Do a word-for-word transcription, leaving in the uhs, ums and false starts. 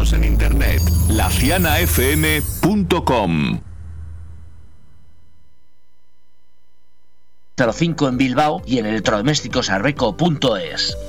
Síguenos en internet, la ciana f m punto com. cero cinco en Bilbao y en electrodomésticos arbeco punto es.